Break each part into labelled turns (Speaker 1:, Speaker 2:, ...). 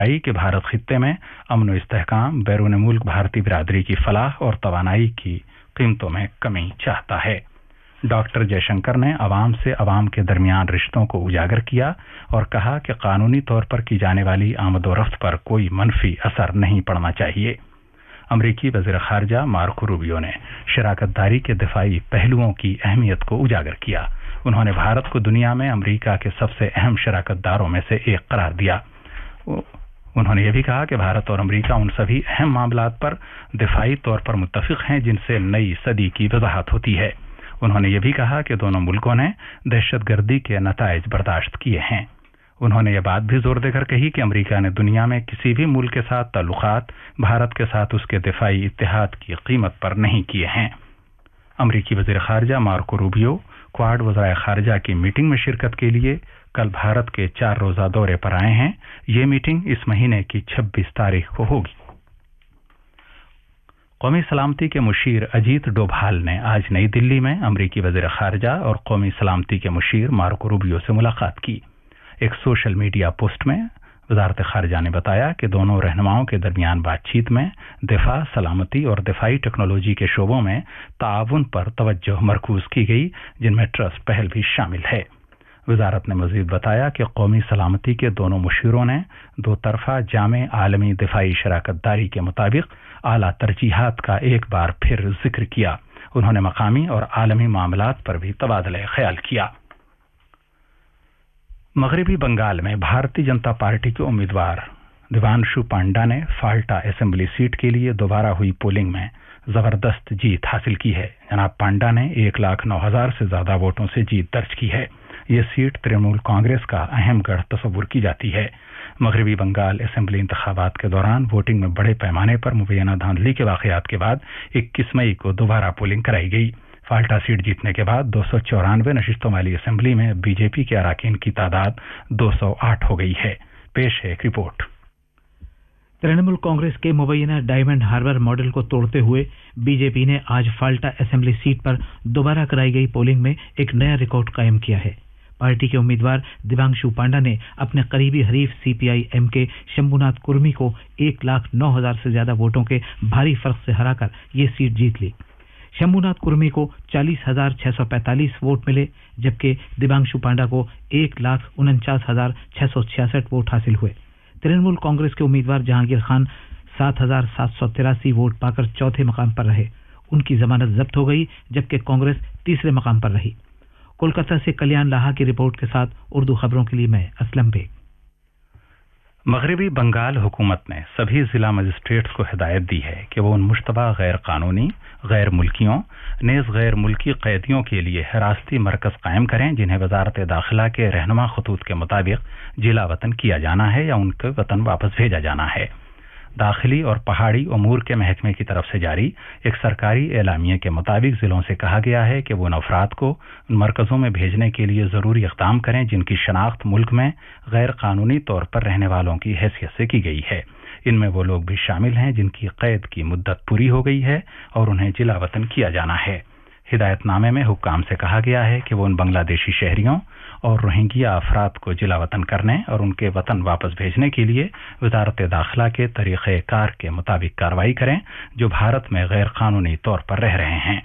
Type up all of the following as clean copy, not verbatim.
Speaker 1: आई कि भारत खित्ते में अमन व इस्तेहकाम, बैरून मुल्क भारतीय बिरादरी की फलाह और तवानाई की कीमतों में कमी चाहता है। डॉक्टर जयशंकर ने अवाम से अवाम के दरमियान रिश्तों को उजागर किया और कहा कि कानूनी तौर पर की जाने वाली आमदोरफ्त पर कोई मनफी असर नहीं पड़ना चाहिए। अमरीकी वज़ीर ख़ारजा मार्को रूबियो ने शराकतदारी के दिफाई पहलुओं की अहमियत को उजागर किया। उन्होंने भारत को दुनिया में अमरीका के सबसे अहम शराकतदारों में से एक करार दिया। उन्होंने ये भी कहा कि भारत और अमरीका उन सभी अहम मामलात पर दिफाई तौर पर मुत्तफ़िक़ हैं जिनसे नई सदी की वज़ाहत होती है। उन्होंने ये भी कहा कि दोनों मुल्कों ने दहशतगर्दी के नताइज बर्दाश्त किए हैं। उन्होंने ये बात भी जोर देकर कही कि अमरीका ने दुनिया में किसी भी मुल्क के साथ ताल्लुकात भारत के साथ उसके दिफाई इत्तेहाद की कीमत पर नहीं किए हैं। अमरीकी वज़ीर ख़ारजा मार्को रूबियो क्वाड वज़राए ख़ारजा की मीटिंग में शिरकत के लिए कल भारत के 4 रोज़ा दौरे पर आए हैं। ये मीटिंग इस महीने की 26 तारीख को होगी। कौमी सलामती के मुशीर अजीत डोभाल ने आज नई दिल्ली में अमरीकी वज़ीर ख़ारजा और कौमी सलामती के मुशीर मार्को रूबियो से मुलाकात की। एक सोशल मीडिया पोस्ट में वज़ारत ख़ारजा ने बताया कि दोनों रहनुमाओं के दरमियान बातचीत में दिफा, सलामती और दिफाई टेक्नोलॉजी के शोबों में ताउन पर तवज्जो मरकूज की गई, जिनमें ट्रस्ट पहल भी शामिल है। वज़ारत ने मज़ीद बताया कि कौमी सलामती के दोनों मुशीरों ने दो तरफा जामे आलमी दिफाई शराकतदारी के मुताबिक आला तरजीहात का एक बार फिर जिक्र किया। उन्होंने मकामी और आलमी मामलात पर भी तबादला ख्याल किया। मगरबी बंगाल में भारतीय जनता पार्टी के उम्मीदवार दिवांशु पांडा ने फाल्टा असेंबली सीट के लिए दोबारा हुई पोलिंग में जबरदस्त जीत हासिल की है। जनाब पांडा ने 1,09,000 से ज्यादा वोटों से जीत दर्ज की है। ये सीट तृणमूल कांग्रेस का अहम गढ़ तस्वुर की जाती है। मगरबी बंगाल असेंबली इंतखाबात के दौरान वोटिंग में बड़े पैमाने पर मुबैना धांधली के वाकयात के बाद 21 मई को दोबारा पोलिंग कराई गई। फाल्टा सीट जीतने के बाद 294 नशिस्तों वाली असेंबली में बीजेपी के अराकीन की तादाद 208 हो गई है। पेश है एक रिपोर्ट।
Speaker 2: तृणमूल कांग्रेस के मुबैना डायमंड हार्बर मॉडल को तोड़ते हुए बीजेपी ने आज फाल्टा असेंबली सीट पर दोबारा कराई गई पोलिंग में एक नया रिकॉर्ड कायम किया है। पार्टी के उम्मीदवार दिवांशु पांडा ने अपने करीबी हरीफ सीपीआई-एम के शंभुनाथ कुर्मी को 1,09,000 से ज्यादा वोटों के भारी फर्क से हराकर ये सीट जीत ली। शंभुनाथ कुर्मी को 40,645 वोट मिले, जबकि दिवांशु पांडा को 1,49,666 वोट हासिल हुए। तृणमूल कांग्रेस के उम्मीदवार जहांगीर खान 7,783 वोट पाकर चौथे मकाम पर रहे। उनकी जमानत जब्त हो गई, जबकि कांग्रेस तीसरे मकाम पर रही। कोलकाता से कल्याण लाहा की रिपोर्ट के साथ उर्दू खबरों के लिए मैं असलम बेग।
Speaker 1: मगरबी बंगाल हुकूमत ने सभी जिला मजिस्ट्रेट्स को हिदायत दी है कि वो उन मुश्तबा गैर कानूनी, गैर मुल्कियों, नेज़ गैर मुल्की कैदियों के लिए हिरासती मरकज कायम करें जिन्हें वजारत दाखिला के रहनुमा खतूत के मुताबिक जिला वतन किया जाना है या उनके वतन वापस भेजा जाना है। दाखिली और पहाड़ी उमूर के महकमे की तरफ से जारी एक सरकारी एलामिये के मुताबिक जिलों से कहा गया है कि वो उन अफराद को उन मरकजों में भेजने के लिए जरूरी इक़दाम करें जिनकी शनाख्त मुल्क में गैर कानूनी तौर पर रहने वालों की हैसियत से की गई है। इनमें वो लोग भी शामिल हैं जिनकी कैद की मुद्दत पूरी हो गई है और उन्हें जिला वतन किया जाना है। हिदायतनामे में हुक्काम से कहा गया है कि वो उन बांग्लादेशी शहरियों और रोहिंग्या अफराद को जिला वतन करने और उनके वतन वापस भेजने के लिए वजारत दाखिला के तरीक़े कार के मुताबिक कार्रवाई करें जो भारत में गैर कानूनी तौर पर रह रहे हैं।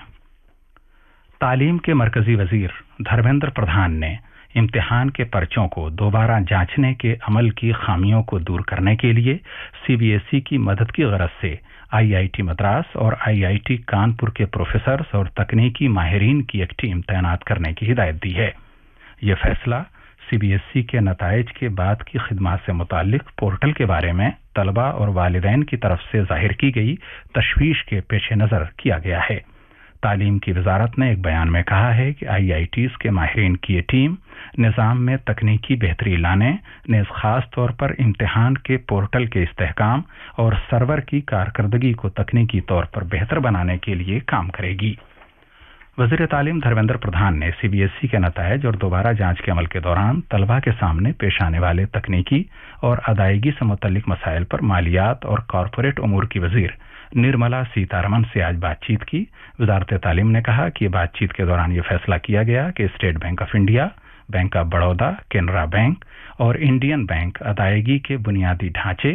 Speaker 1: तालीम के मरकजी वजीर धर्मेंद्र प्रधान ने इम्तिहान के पर्चों को दोबारा जांचने के अमल की खामियों को दूर करने के लिए सीबीएसई की मदद की गरज से आईआईटी मद्रास और आईआईटी कानपुर के प्रोफेसर्स और तकनीकी माहिरीन की एक टीम तैनात करने की हिदायत दी है। यह फैसला सीबीएसई के नताइज के बाद की खिदमात से मुताल्लिक पोर्टल के बारे में तलबा और वालिदैन की तरफ से जाहिर की गई तशवीश के पेश नज़र किया गया है। तालीम की वजारत ने एक बयान में कहा है कि आईआईटीज़ के माहिरीन की ये टीम निज़ाम में तकनीकी बेहतरी लाने, नेज़ खास तौर पर इम्तिहान के पोर्टल के इस्तेहकाम और सर्वर की कारकर्दगी को तकनीकी तौर पर बेहतर बनाने के लिए काम करेगी। वज़ीर तालीम धर्मेंद्र प्रधान ने सीबीएसई के नताइज और दोबारा जांच के अमल के दौरान तलबा के सामने पेश आने वाले तकनीकी और अदायगी से मुतल्लिक मसाइल पर मालियात और कॉरपोरेट उमूर की वजीर निर्मला सीतारमन से आज बातचीत की। वजारत तालीम ने कहा कि बातचीत के दौरान यह फैसला किया गया कि state bank of India, bank of Baroda, Canara bank और इंडियन बैंक अदायगी के बुनियादी ढांचे